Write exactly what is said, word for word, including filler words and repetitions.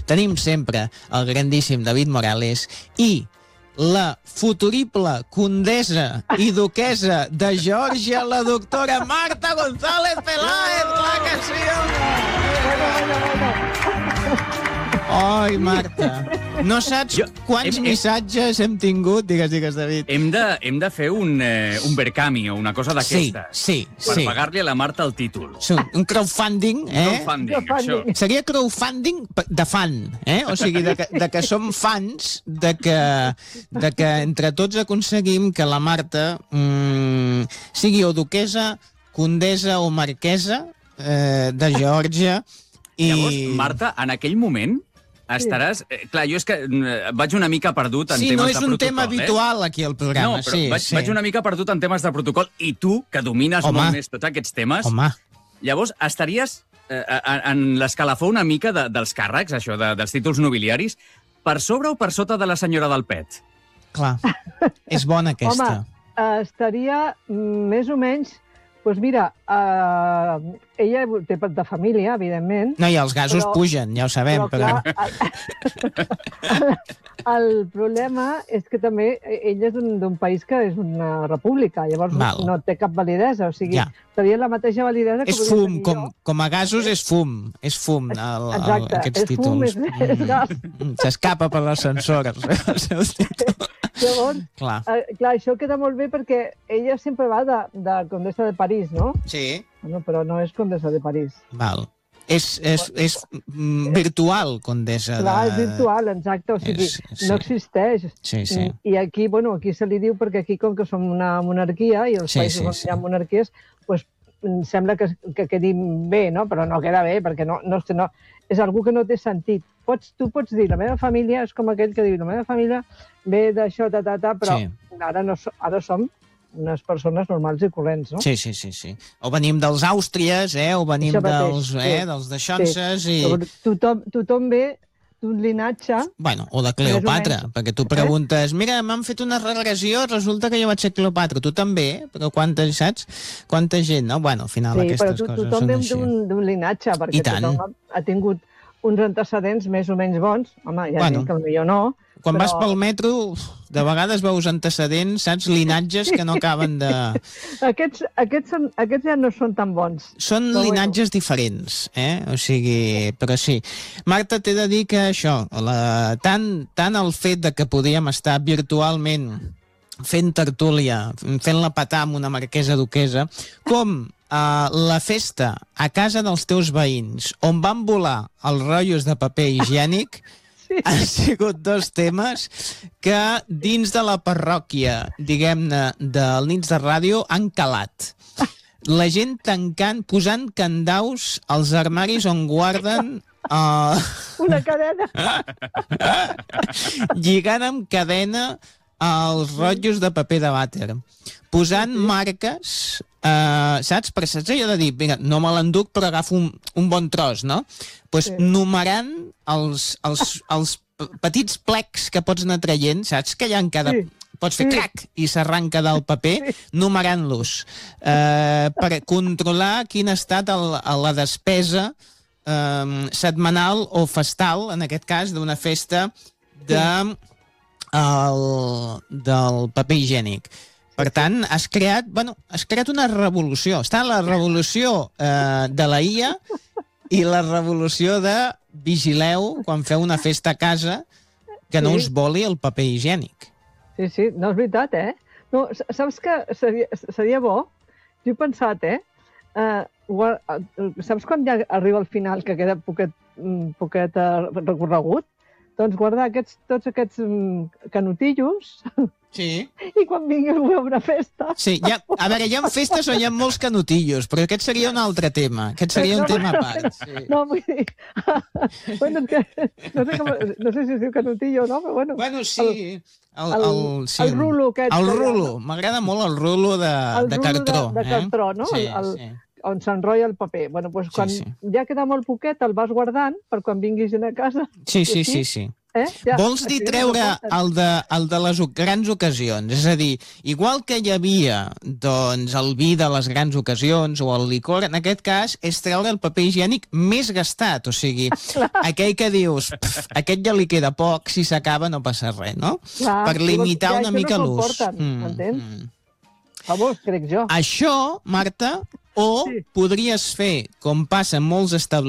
tenim sempre el grandíssim David Morales i la futurible condessa i duquesa de Geòrgia, la doctora Marta González Peláez. Clar que sí, home! Bueno, bueno, bueno. Ai, Marta, no saps Jo- quants hem- hem- missatges hem tingut? Digues, digues, David. Hem de, hem de fer un, eh, un Berkami o una cosa Sí, d'aquestes. sí, Per sí. pagar-li a la Marta el títol. Sí, un crowdfunding, eh? Crowdfunding, Crowdfunding. això. Seria crowdfunding de fan, eh? O sigui, de que, de que som fans, de que, de que entre tots aconseguim que la Marta mm, sigui o duquesa, condessa o marquesa eh, de Geòrgia. I... Llavors, Marta, en aquell moment estaràs... Eh, clar, jo és que eh, vaig una mica perdut en Sí, temes no de és protocol. un tema habitual aquí al Eh? programa. No, però sí, vaig, sí. vaig una mica perdut en temes de protocol i tu, que domines Home. molt més tots aquests temes, Home, llavors estaries eh, en, en l'escalafó una mica de, dels càrrecs, això, de, dels títols nobiliaris, per sobre o per sota de la senyora del Pet? clar, és bona aquesta. Home, uh, estaria mm, més o menys... Doncs pues mira, uh, ella té de família, evidentment. No, i els gasos però- pugen, ja ho sabem, però... Clar, el, el problema és que també ell és d'un país que és una república, llavors Val. no té cap validesa, o sigui, Ja. seria la mateixa validesa que És podria fum, tenir com, jo. com a gasos és fum, és fum, el, el, Exacte, aquests és fum, títols. és- és gas. Mm, S'escapa per l'ascensor, els, els seus títols. Llavors, Clar. eh, clar, això queda molt bé perquè ella sempre va de, de Condessa de París, no? Sí. Bueno, però no és Condessa de París. Val. És, és, és mm, virtual, condessa. Clar, de... és virtual, exacte, o sigui, És- sí. no existeix. Sí, sí. I aquí, bueno, aquí se li diu perquè aquí, com que som una monarquia, i els Sí, països sí, on sí. hi ha monarquies, doncs em sembla que, que quedi bé, no? Però no queda bé, perquè no, no, no, és algú que no té sentit. Pots, tu pots dir, la meva família és com aquell que diu, la meva família ve d'això, ta, ta, ta, però Sí. ara, no, so- ara som unes persones normals i corrents, no? Sí, sí, sí, sí. O venim dels Àustries, eh? O venim Això mateix, dels, sí. eh? dels deixonses i... Llavors, Tothom, tothom ve d'un linatge... Bueno, o de Cleopatra, menys. perquè tu preguntes, mira, m'han fet una regressió, resulta que jo vaig ser Cleopatra. Tu també, però quanta, saps? Quanta gent, no? Bueno, al final Sí, però aquestes to, coses tothom són ve així. d'un d'un linatge, perquè I tant. tothom ha, ha tingut uns antecedents més o menys bons. Home, ja Bueno. dic que potser no. Quan però... vas pel metro, uf, de vegades veus antecedents, saps? Linatges que no acaben de... Aquests, aquests, són, aquests ja no són tan bons. Són Però linatges diferents, eh? O sigui, però sí. Marta, t'he de dir que això, la, tant, tant el fet de que podíem estar virtualment fent tertúlia, fent-la petar amb una marquesa duquesa, com uh, la festa a casa dels teus veïns, on van volar els rotllos de paper higiènic, Sí. han sigut dos temes que dins de la parròquia, diguem-ne, del Nits de Ràdio, han calat. La gent tancant, posant candaus als armaris on guarden... Uh, Una cadena. lligant amb cadena els rotllos de paper de vàter, posant marques, uh, saps? Per saps allò de dir, vinga, no me l'enduc però agafo un, un bon tros, no? Pues Sí. numerant els, els, els p- petits plecs que pots anar traient, saps? Que hi ha en cada... Sí. Pots fer Sí. crac i s'arranca del paper, numerant-los, uh, per controlar quin ha estat el, la despesa um, setmanal o festal, en aquest cas, d'una festa de, el, del paper higiènic. Per tant, has creat, bueno, has creat una revolució. Està la revolució eh, de la I A i la revolució de vigileu quan feu una festa a casa que no Sí. us voli el paper higiènic. Sí, sí, no és veritat, eh? No, s- saps que seria, seria bo? Jo he pensat, eh? Uh, guar- uh, saps quan ja arriba al final que queda poquet, mm, poquet uh, recorregut? Doncs guardar aquests, tots aquests um, canotillos Sí. i quan vingui algú a una festa... Sí, ja, a veure, hi ha festes on hi ha molts canotillos, però aquest seria un altre tema. Aquest seria un No, tema a no, part. Sí. No, vull dir... bueno, és que no sé, com, no sé si es diu canotillo o no, però bueno... Bueno, sí. El, el- el, sí. el rulo aquest El que hi ha, rulo. M'agrada molt el rulo de, el de rulo cartró. De, de cartró, no? Sí, el, sí. On s'enrotlla el paper. Bueno, doncs quan Sí, ja queda molt poquet, el vas guardant per quan vinguis a casa. Sí, I sí, així sí, sí. Eh? Ja, Vols dir aquí treure no porten. el de, el de les o- grans ocasions? És a dir, igual que hi havia doncs, el vi de les grans ocasions o el licor, en aquest cas és treure el paper higiènic més gastat. O sigui, aquell que dius, "Pf, aquest ja li queda poc, si s'acaba no passa res, no? Clar, Per limitar ja, una això mica no l'ús. se'l porten, entens? Vamos, crec jo. Això, Marta, o Sí. podries fer, com passa en molts establiments,